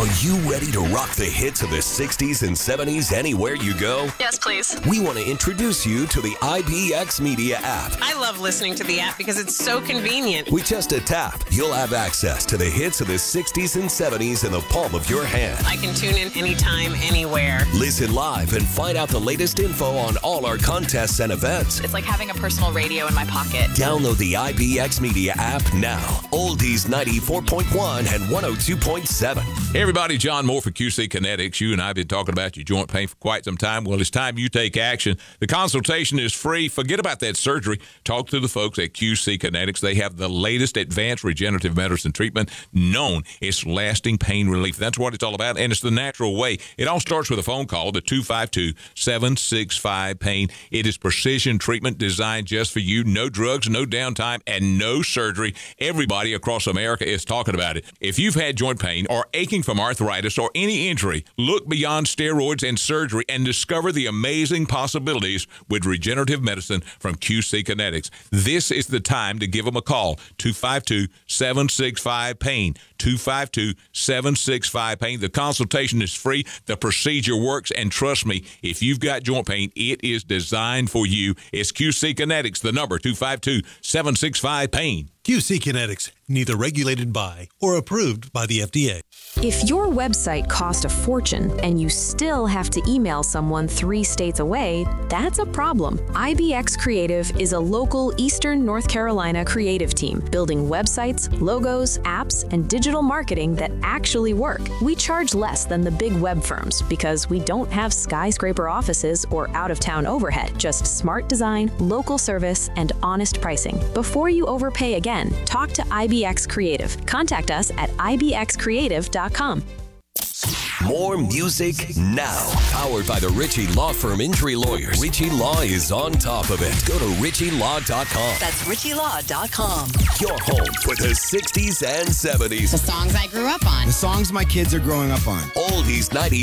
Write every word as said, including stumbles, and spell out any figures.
Are you ready to rock the hits of the sixties and seventies anywhere you go? Yes, please. We want to introduce you to the I B X Media app. I love listening to the app because it's so convenient. With just a tap, you'll have access to the hits of the sixties and seventies in the palm of your hand. I can tune in anytime, anywhere. Listen live and find out the latest info on all our contests and events. It's like having a personal radio in my pocket. Download the I B X Media app now. Oldies ninety-four point one and one oh two point seven. Hey everybody, John Moore for Q C Kinetics. You and I have been talking about your joint pain for quite some time. Well, it's time you take action. The consultation is free. Forget about that surgery. Talk to the folks at Q C Kinetics. They have the latest advanced regenerative medicine treatment known. It's lasting pain relief. That's what it's all about, and it's the natural way. It all starts with a phone call to two five two, seven six five, pain. It is precision treatment designed just for you. No drugs, no downtime, and no surgery. Everybody across America is talking about it. If you've had joint pain or aching from arthritis or any injury, look beyond steroids and surgery and discover the amazing possibilities with regenerative medicine from Q C Kinetics. This is the time to give them a call. two five two, seven six five, pain. two five two, seven six five, pain. The consultation is free. The procedure works, and trust me, if you've got joint pain, it is designed for you. It's Q C Kinetics, the number two five two, seven six five, pain. Q C Kinetics, neither regulated by or approved by the F D A. If your website cost a fortune and you still have to email someone three states away, that's a problem. I B X Creative is a local Eastern North Carolina creative team building websites, logos, apps, and digital marketing that actually work. We charge less than the big web firms because we don't have skyscraper offices or out-of-town overhead, just smart design, local service, and honest pricing. Before you overpay again, talk to I B X Creative. Contact us at I B X creative dot com. More music now. Powered by the Ritchie Law Firm Injury Lawyers. Ritchie Law is on top of it. Go to ritchie law dot com. That's ritchie law dot com. Your home for the sixties and seventies. The songs I grew up on. The songs my kids are growing up on. Oldies ninety